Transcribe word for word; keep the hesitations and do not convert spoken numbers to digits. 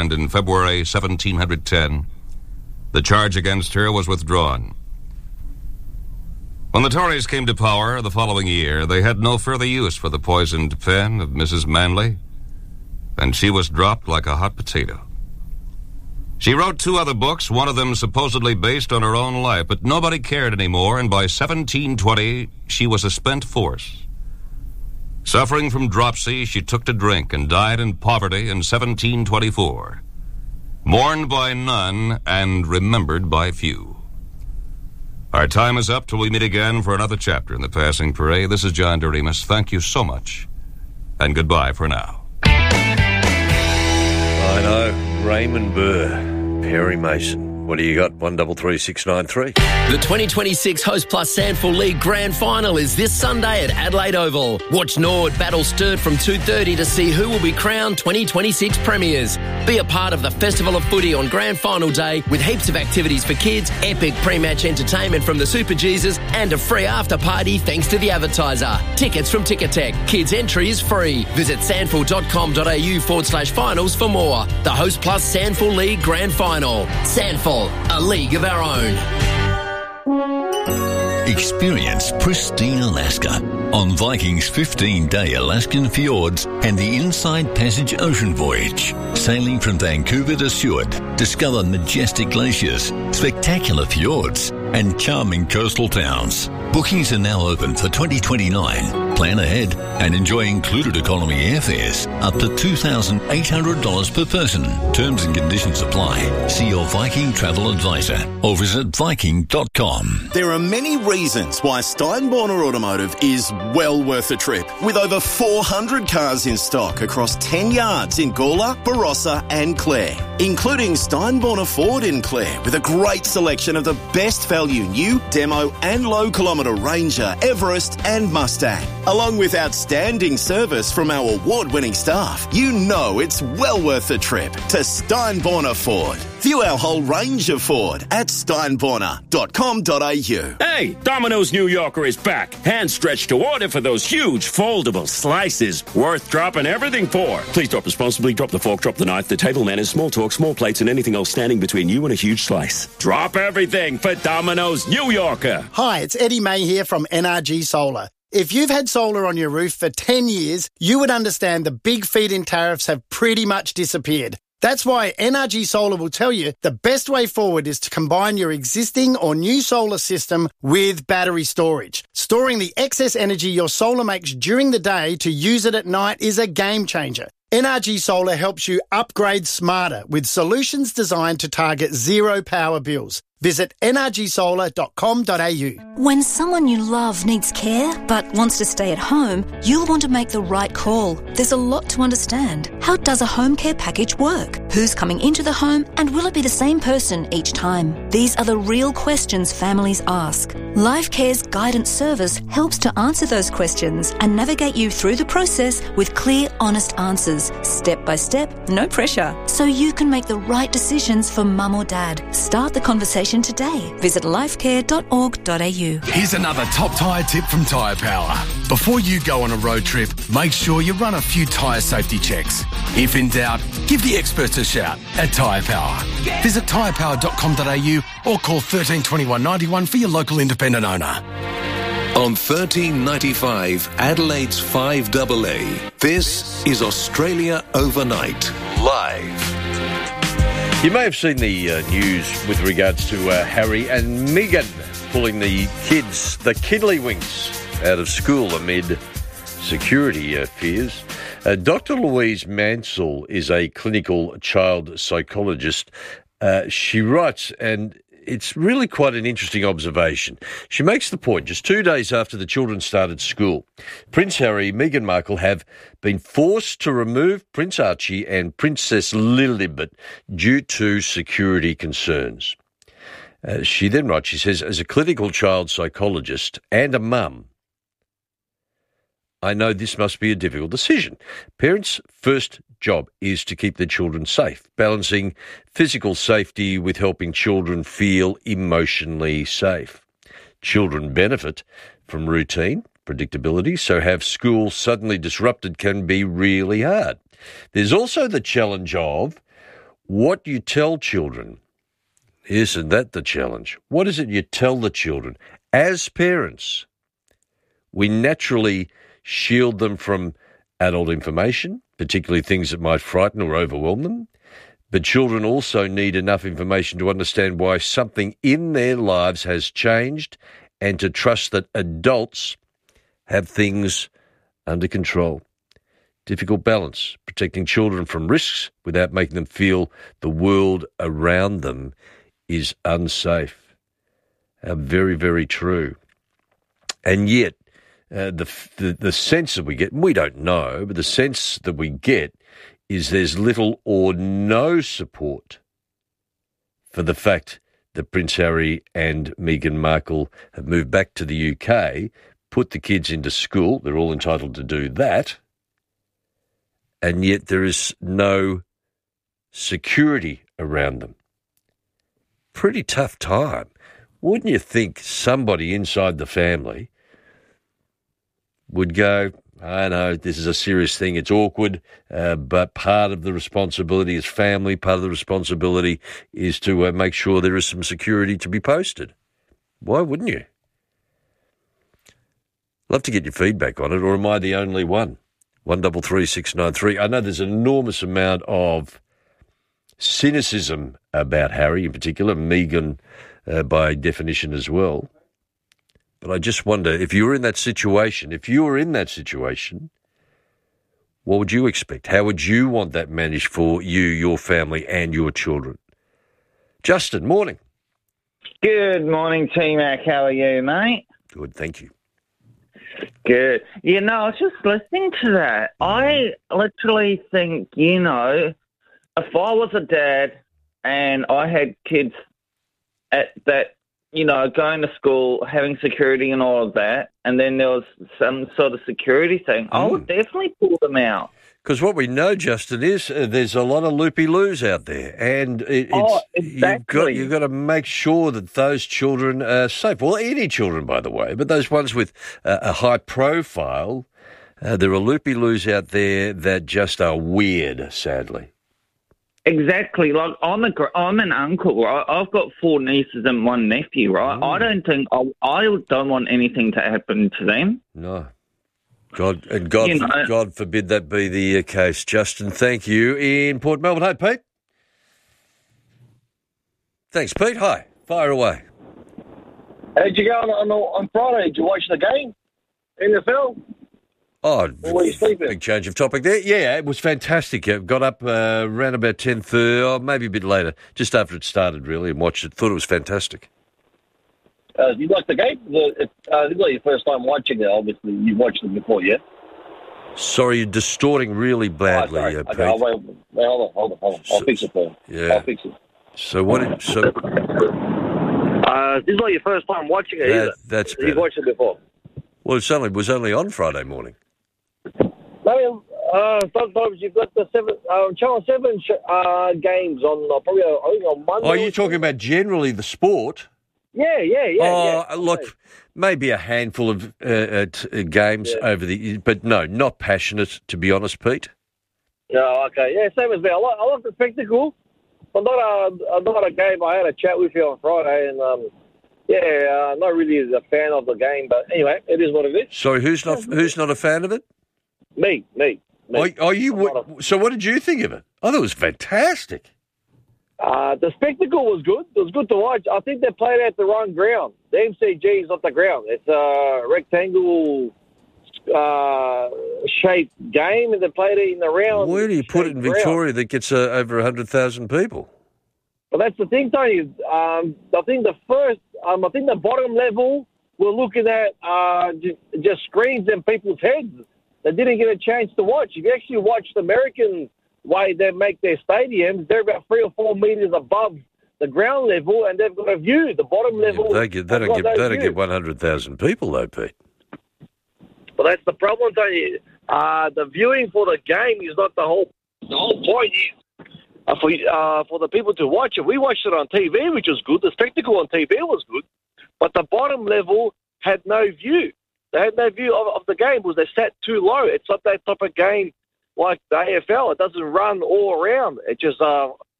and in February seventeen ten, the charge against her was withdrawn. When the Tories came to power the following year, they had no further use for the poisoned pen of Missus Manley, and she was dropped like a hot potato. She wrote two other books, one of them supposedly based on her own life, but nobody cared anymore, and by seventeen twenty, she was a spent force. Suffering from dropsy, she took to drink and died in poverty in seventeen twenty-four, mourned by none and remembered by few. Our time is up till we meet again for another chapter in the Passing Parade. This is John Doremus. Thank you so much, and goodbye for now. I know, Raymond Burr, Perry Mason. What do you got? one double three six nine three. The twenty twenty-six Host Plus Sandful League Grand Final is this Sunday at Adelaide Oval. Watch Nord battle Sturt from two thirty to see who will be crowned twenty twenty-six premiers. Be a part of the Festival of Footy on Grand Final Day with heaps of activities for kids, epic pre-match entertainment from the Super Jesus, and a free after-party thanks to the advertiser. Tickets from Ticketek. Kids' entry is free. Visit sandful.com.au forward slash finals for more. The Host Plus Sandful League Grand Final. Sandful, a league of our own. Experience pristine Alaska on Viking's fifteen-day Alaskan fjords and the Inside Passage ocean voyage. Sailing from Vancouver to Seward, discover majestic glaciers, spectacular fjords, and charming coastal towns. Bookings are now open for twenty twenty-nine. Plan ahead and enjoy included economy airfares up to two thousand eight hundred dollars per person. Terms and conditions apply. See your Viking travel advisor or visit viking dot com. There are many reasons why Steinborner Automotive is well worth a trip. With over four hundred cars in stock across ten yards in Gawler, Barossa and Clare, including Steinborner Ford in Clare with a great selection of the best value new, demo and low kilometre Ranger, Everest and Mustang. Along with outstanding service from our award-winning staff, you know it's well worth the trip to Steinborner Ford. View our whole range of Ford at steinborner dot com dot a u. Hey, Domino's New Yorker is back. Hand stretched to order for those huge foldable slices. Worth dropping everything for. Please drop responsibly. Drop the fork, drop the knife, the table manners, small talk, small plates, and anything else standing between you and a huge slice. Drop everything for Domino's New Yorker. Hi, it's Eddie May here from N R G Solar. If you've had solar on your roof for ten years, you would understand the big feed-in tariffs have pretty much disappeared. That's why N R G Solar will tell you the best way forward is to combine your existing or new solar system with battery storage. Storing the excess energy your solar makes during the day to use it at night is a game changer. N R G Solar helps you upgrade smarter with solutions designed to target zero power bills. Visit n r g solar dot com dot a u. When someone you love needs care but wants to stay at home, you'll want to make the right call. There's a lot to understand. How does a home care package work? Who's coming into the home, and will it be the same person each time? These are the real questions families ask. LifeCare's guidance service helps to answer those questions and navigate you through the process with clear, honest answers, step by step, no pressure, so you can make the right decisions for mum or dad. Start the conversation today. Visit lifecare dot org dot a u. Here's another top tyre tip from Tyre Power. Before you go on a road trip, make sure you run a few tyre safety checks. If in doubt, give the experts a shout at Tyre Power. Visit tyre power dot com dot a u or call thirteen twenty-one ninety-one for your local independent owner. On thirteen ninety-five, Adelaide's five A A, this is Australia Overnight, live. You may have seen the uh, news with regards to uh, Harry and Meghan pulling the kids, the Kiddlywinks, out of school amid security uh, fears. Uh, Doctor Louise Mansell is a clinical child psychologist. Uh, she writes, and it's really quite an interesting observation. She makes the point, just two days after the children started school, Prince Harry, Meghan Markle have been forced to remove Prince Archie and Princess Lilibet due to security concerns. Uh, she then writes, she says, as a clinical child psychologist and a mum, I know this must be a difficult decision. Parents' first job is to keep their children safe, balancing physical safety with helping children feel emotionally safe. Children benefit from routine, predictability, so have school suddenly disrupted can be really hard. There's also the challenge of what you tell children, isn't that the challenge? What is it you tell the children? As parents, we naturally shield them from adult information, particularly things that might frighten or overwhelm them. But children also need enough information to understand why something in their lives has changed and to trust that adults have things under control. Difficult balance, protecting children from risks without making them feel the world around them is unsafe. Uh, very, very true. And yet, uh, the, the the sense that we get, and we don't know, but the sense that we get is there's little or no support for the fact that Prince Harry and Meghan Markle have moved back to the U K, put the kids into school. They're all entitled to do that. And yet there is no security around them. Pretty tough time. Wouldn't you think somebody inside the family would go, I know this is a serious thing, it's awkward, uh, but part of the responsibility is family, part of the responsibility is to uh, make sure there is some security to be posted. Why wouldn't you? Love to get your feedback on it, or am I the only one? one double three six nine three. I know there's an enormous amount of cynicism about Harry in particular, Meghan uh, by definition as well. But I just wonder, if you were in that situation, if you were in that situation, what would you expect? How would you want that managed for you, your family, and your children? Justin, morning. Good morning, T-Mac. How are you, mate? Good, thank you. Good. You know, I was just listening to that. I literally think, you know, if I was a dad and I had kids at that, you know, going to school, having security and all of that, and then there was some sort of security thing, mm. I would definitely pull them out. Because what we know, Justin, is uh, there's a lot of loopy-loos out there, and it, it's, oh, exactly. you've got you've got to make sure that those children are safe. Well, any children, by the way, but those ones with uh, a high profile, uh, there are loopy-loos out there that just are weird, sadly. Exactly. Like, I'm, a, I'm an uncle, right? I've got four nieces and one nephew, right? Mm. I don't think, I, I don't want anything to happen to them. No. God, and God, you know, God forbid that be the uh, case. Justin, thank you. In Port Melbourne. Hey, Pete. Thanks, Pete. Hi. Fire away. How'd you go on, on, on Friday? Did you watch the game? N F L? Oh, or were you sleeping? Big change of topic there. Yeah, it was fantastic. I got up uh, around about ten thirty, or maybe a bit later, just after it started, really, and watched it. Thought it was fantastic. Uh, you like the game? The, uh, this is like your first time watching it, obviously. You've watched it before, yeah? Sorry, you're distorting really badly, oh, uh, Pete. Okay, I'll, wait, wait, hold on, hold on, hold on. I'll so, fix it for you. Yeah. I'll fix it. So what did... So, uh, this is like your first time watching it, that, isn't it? That's You've watched it before? Well, it only, was only on Friday morning. I mean, uh, sometimes you've got the seven, uh, Channel seven sh- uh, games on, uh, probably uh, I think on Monday. Oh, you're talking about generally the sport? Yeah, yeah, yeah. Oh, yeah. look, maybe a handful of uh, uh, t- games yeah. over the... But no, not passionate, to be honest, Pete. No, okay. Yeah, same as me. I like, I like the spectacle, but not a, not a game. I had a chat with you on Friday, and, um, yeah, uh, not really a fan of the game, but anyway, it is what it is. Sorry, who's not who's not a fan of it? Me, me. me. Oh, you, what, so what did you think of it? I thought it was fantastic. Uh, the spectacle was good. It was good to watch. I think they played at the wrong ground. The M C G is not the ground. It's a rectangle uh, shaped game, and they played it in the round. Where do you put it in Victoria ground that gets uh, over one hundred thousand people? Well, that's the thing, Tony. Um, I think the first, um, I think the bottom level, we're looking at uh, just, just screens in people's heads. They didn't get a chance to watch. If you actually watch the American way they make their stadiums, they're about three or four metres above the ground level, and they've got a view. The bottom level... Yeah, they get, they don't, get, they don't get one hundred thousand people, though, Pete. Well, that's the problem, Tony. Uh, the viewing for the game is not the whole... The whole point is uh, for, uh, for the people to watch it. We watched it on T V, which was good. The spectacle on T V was good. But the bottom level had no view. They had no view of, of the game because they sat too low. It's not that type of game like the A F L. It doesn't run all around. It just uh,